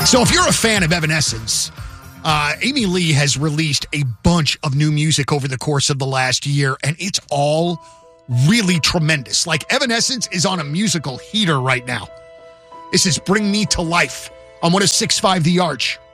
So if you're a fan of Evanescence, Amy Lee has released a bunch of new music over the course of the last year, and it's all really tremendous. Like, Evanescence is on a musical heater right now. This is Bring Me to Life on 106.5 The Arch.